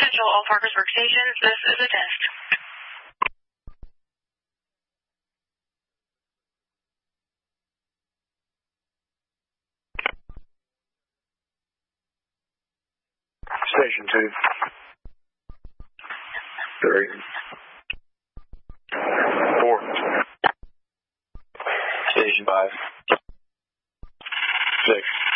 Central, all Parker's workstations. This is a test. Station 2. 3. 4. Station 5. 6.